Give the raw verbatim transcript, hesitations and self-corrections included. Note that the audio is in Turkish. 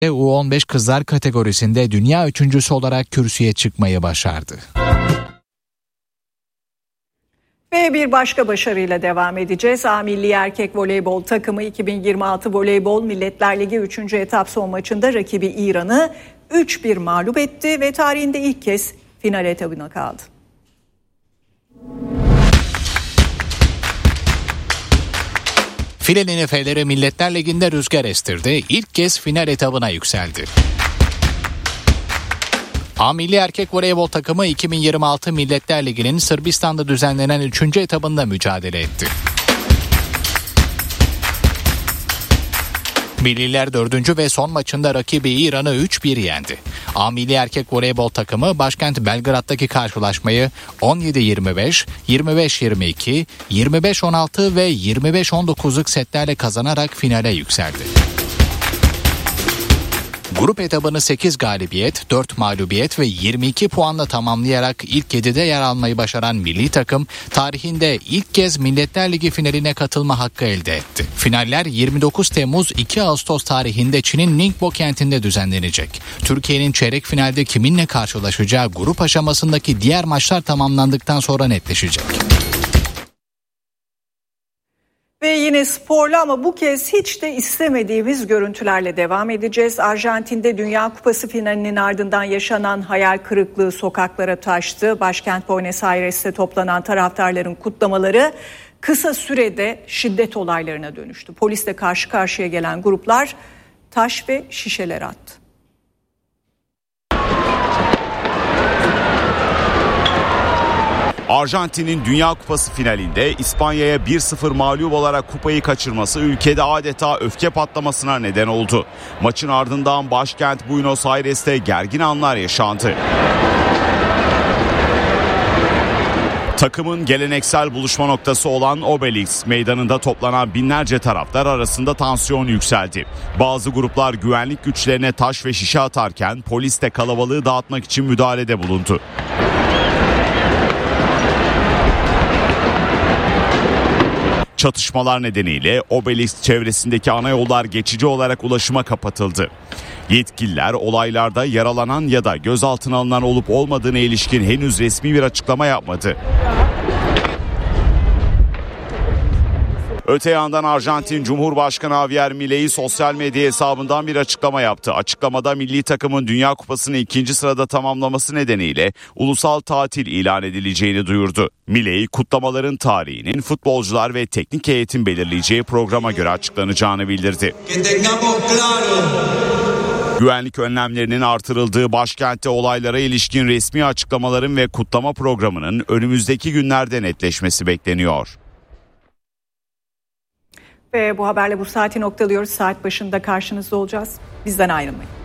U on beş kızlar kategorisinde dünya üçüncüsü olarak kürsüye çıkmayı başardı. Ve bir başka başarıyla devam edeceğiz. A Milli Erkek Voleybol takımı iki bin yirmi altı Voleybol Milletler Ligi üçüncü etap son maçında rakibi İran'ı üç bir mağlup etti ve tarihinde ilk kez final etabına kaldı. File Ninefeleri Milletler Ligi'nde rüzgar estirdi. İlk kez final etabına yükseldi. A Milli Erkek Voleybol takımı iki bin yirmi altı Milletler Ligi'nin Sırbistan'da düzenlenen üçüncü etabında mücadele etti. Milliler dördüncü ve son maçında rakibi İran'ı üç bir yendi. A Milli Erkek Voleybol takımı başkent Belgrad'daki karşılaşmayı on yedi yirmi beş, yirmi beş yirmi iki, yirmi beş on altı ve yirmi beş on dokuzluk setlerle kazanarak finale yükseldi. Grup etabını sekiz galibiyet, dört mağlubiyet ve yirmi iki puanla tamamlayarak ilk yedide yer almayı başaran milli takım tarihinde ilk kez Milletler Ligi finaline katılma hakkı elde etti. Finaller yirmi dokuz Temmuz iki Ağustos tarihinde Çin'in Ningbo kentinde düzenlenecek. Türkiye'nin çeyrek finalde kiminle karşılaşacağı grup aşamasındaki diğer maçlar tamamlandıktan sonra netleşecek. Ve yine sporlu ama bu kez hiç de istemediğimiz görüntülerle devam edeceğiz. Arjantin'de Dünya Kupası finalinin ardından yaşanan hayal kırıklığı sokaklara taştı. Başkent Buenos Aires'te toplanan taraftarların kutlamaları kısa sürede şiddet olaylarına dönüştü. Polisle karşı karşıya gelen gruplar taş ve şişeler attı. Arjantin'in Dünya Kupası finalinde İspanya'ya bir sıfır mağlup olarak kupayı kaçırması ülkede adeta öfke patlamasına neden oldu. Maçın ardından başkent Buenos Aires'te gergin anlar yaşandı. Takımın geleneksel buluşma noktası olan Obelix meydanında toplanan binlerce taraftar arasında tansiyon yükseldi. Bazı gruplar güvenlik güçlerine taş ve şişe atarken polis de kalabalığı dağıtmak için müdahalede bulundu. Çatışmalar nedeniyle Obelix çevresindeki ana yollar geçici olarak ulaşıma kapatıldı. Yetkililer olaylarda yaralanan ya da gözaltına alınan olup olmadığına ilişkin henüz resmi bir açıklama yapmadı. Öte yandan Arjantin Cumhurbaşkanı Javier Milei sosyal medya hesabından bir açıklama yaptı. Açıklamada milli takımın Dünya Kupası'nı ikinci sırada tamamlaması nedeniyle ulusal tatil ilan edileceğini duyurdu. Milei kutlamaların tarihinin futbolcular ve teknik heyetin belirleyeceği programa göre açıklanacağını bildirdi. Güvenlik önlemlerinin artırıldığı başkentte olaylara ilişkin resmi açıklamaların ve kutlama programının önümüzdeki günlerde netleşmesi bekleniyor. Ve bu haberle bu saati noktalıyoruz. Saat başında karşınızda olacağız. Bizden ayrılmayın.